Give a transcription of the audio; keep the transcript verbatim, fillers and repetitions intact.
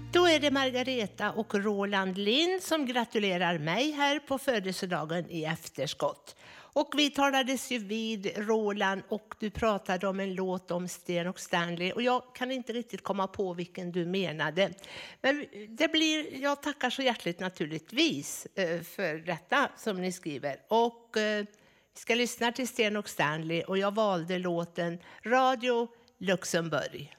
Då är det Margareta och Roland Lind som gratulerar mig här på födelsedagen i efterskott. Och vi talades ju vid, Roland, och du pratade om en låt om Sten och Stanley. Och jag kan inte riktigt komma på vilken du menade. Men det blir, jag tackar så hjärtligt naturligtvis för detta som ni skriver. Och vi ska lyssna till Sten och Stanley och jag valde låten Radio Luxemburg.